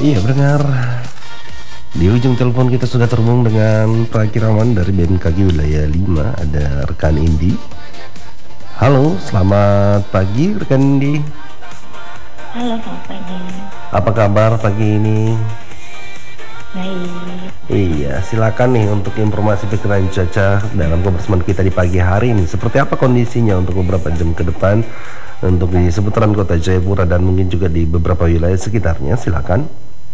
Iya pendengar, di ujung telepon kita sudah terhubung dengan Pak Kirawan dari BMKG Wilayah 5. Ada rekan Indi. Halo, selamat pagi rekan Indi. Halo, selamat pagi. Apa kabar pagi ini? Baik. Iya, silakan nih untuk informasi perkiraan cuaca dalam kebersamaan kita di pagi hari ini. Seperti apa kondisinya untuk beberapa jam ke depan untuk di seputaran kota Jayapura dan mungkin juga di beberapa wilayah sekitarnya? Silakan.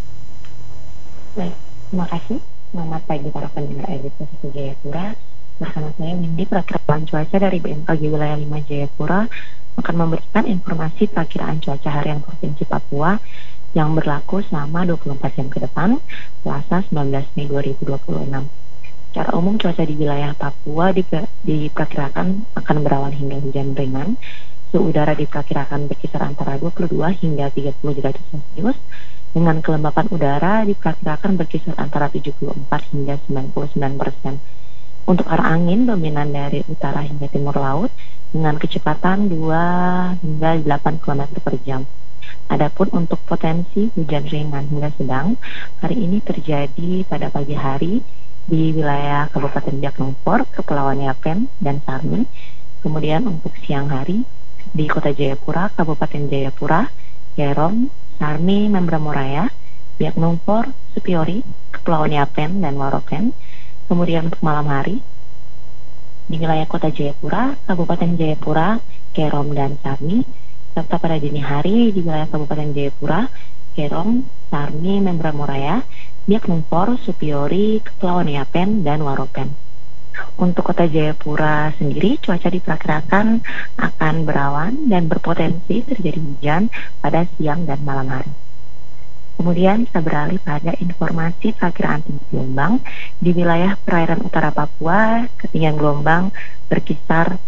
Baik, terima kasih. Selamat pagi para pendengar RRI Jayapura. Bersama saya Windy, perakiraan cuaca dari BMKG Wilayah 5 Jayapura akan memberikan informasi perakiraan cuaca harian Provinsi Papua yang berlaku selama 24 jam ke depan, Selasa 19 Mei 2026. Secara umum cuaca di wilayah Papua diperkirakan akan berawan hingga hujan ringan. Suhu udara diperkirakan berkisar antara 22 hingga 30 derajat Celcius, dengan kelembapan udara diperkirakan berkisar antara 74 hingga 99%. Untuk arah angin dominan dari utara hingga timur laut dengan kecepatan 2 hingga 8 km per jam. Adapun untuk potensi hujan ringan hingga sedang, hari ini terjadi pada pagi hari di wilayah Kabupaten Biak Numfor, Kepulauan Yapen, dan Sarni. Kemudian untuk siang hari di Kota Jayapura, Kabupaten Jayapura, Kerom, Sarni, Membramoraya, Biak Numfor, Supiori, Kepulauan Yapen, dan Waropen. Kemudian untuk malam hari di wilayah Kota Jayapura, Kabupaten Jayapura, Kerom, dan Sarni, serta pada dini hari di wilayah Kabupaten Jayapura, Kerom, Sarni, Membramoraya, Biak Numfor, Supiori, Kepulauan Yapen, dan Waropen. Untuk Kota Jayapura sendiri, cuaca diperkirakan akan berawan dan berpotensi terjadi hujan pada siang dan malam hari. Kemudian kita beralih pada informasi perakiraan tinggi gelombang. Di wilayah perairan utara Papua, ketinggian gelombang berkisar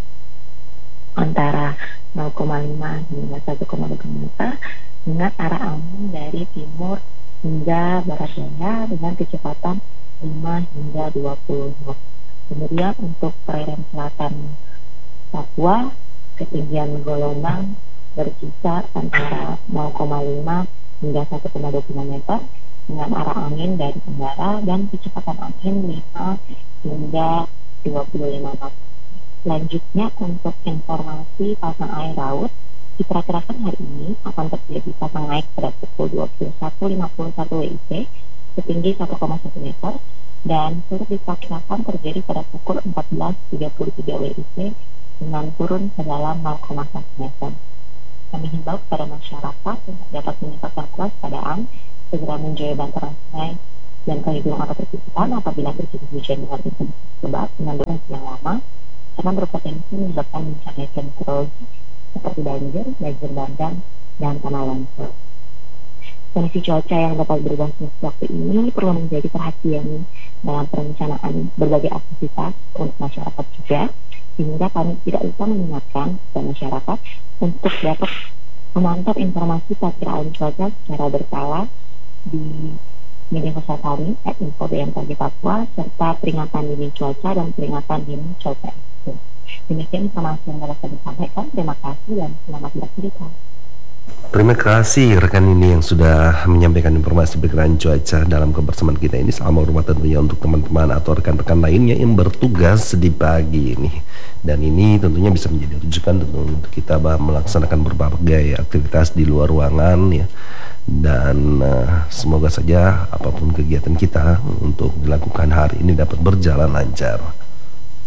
antara 0,5 hingga 1,2 meter dengan arah angin dari timur hingga barat daya dengan kecepatan 5 hingga 20 knot. Kemudian untuk perairan selatan Papua, ketinggian gelombang berkisar antara 0,5 hingga 1,25 meter dengan arah angin dari tenggara dan kecepatan angin 5 hingga 25 knot. Selanjutnya untuk informasi pasang air laut, diperkirakan hari ini akan terjadi pasang air pada pukul 21.51 WIB setinggi 1,1 meter dan surut diperkirakan terjadi pada pukul 14.33 WIB dengan turun sedalam 0,1 meter. Kami himbau kepada masyarakat untuk dapat meningkatkan kewaspadaan, segera menjauhi bantaran sungai dan kali gunung atau perbukitan apabila terjadi hujan dengan intensitas lebat dengan durasi yang lama, karena berpotensi menyebabkan bencana hidrometeorologi seperti banjir bandang, dan tanah longsor. Kondisi cuaca yang dapat berubah sewaktu ini perlu menjadi perhatian dalam perencanaan berbagai aktivitas untuk masyarakat juga, sehingga kami tidak lupa mengingatkan kepada masyarakat untuk dapat memantau informasi perakiraan cuaca secara berkala di media sosial kami @info_bmkg Papua serta peringatan dini cuaca dan peringatan dini cuaca ekstrem. Demikian informasi yang dapat kami sampaikan. Terima kasih dan selamat beraktivitas. Terima kasih rekan ini yang sudah menyampaikan informasi perkiraan cuaca dalam kebersamaan kita ini. Selamat hormat tentunya untuk teman-teman atau rekan-rekan lainnya yang bertugas di pagi ini. Dan ini tentunya bisa menjadi rujukan untuk kita melaksanakan berbagai aktivitas di luar ruangan ya. Dan semoga saja apapun kegiatan kita untuk dilakukan hari ini dapat berjalan lancar.